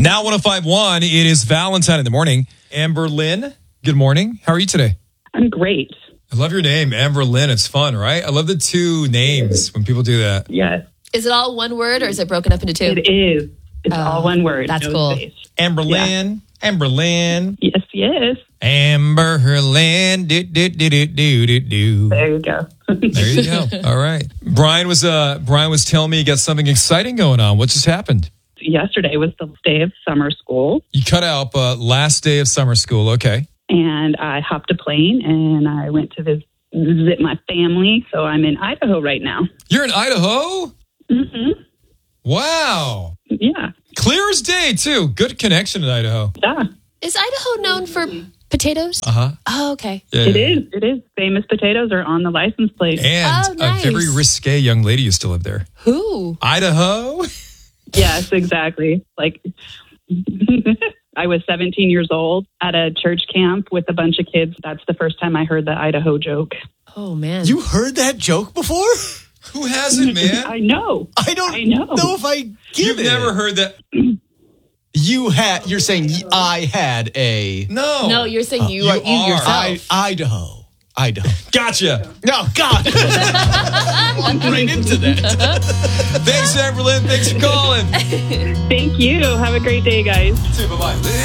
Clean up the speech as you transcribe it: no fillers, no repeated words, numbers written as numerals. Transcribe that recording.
Now 105.1, it is Valentine in the morning. Amber Lynn, good morning. How are you today? I'm great. I love your name, Amber Lynn. It's fun, right? I love the two names when people do that. Yes, Is it all one word or is it broken up into two? it is. It's all one word. That's no cool. space. Amber Lynn, Amber Lynn, Yes, yes. Amber Lynn, do. There you go. There you go. All right. Brian was telling me you got something exciting going on. What just happened? Yesterday was the day of summer school, You cut out last day of summer school. Okay. and I hopped a plane and I went to visit my family. So I'm in Idaho right now. You're in Idaho? Mm-hmm. Wow. Yeah. Clear as day, too. Good connection in Idaho. Yeah. Is Idaho known for potatoes? Uh-huh. Oh, okay. Yeah. It is. It is. Famous potatoes are on the license plate. And Oh, nice. a very risque young lady used to live there. Who? Idaho? Yes, exactly. Like, I was 17 years old at a church camp with a bunch of kids. That's the first time I heard the Idaho joke. Oh, man. You heard that joke before? Who hasn't, man? I know. I don't I know. know if I get You've it. never heard that? You're saying I had a No. No, you're saying you you are are. yourself. Idaho. Gotcha. No, God. Walked right into that. Thanks, Amber Lynn. Thanks for calling. Thank you. Have a great day, guys. Bye-bye.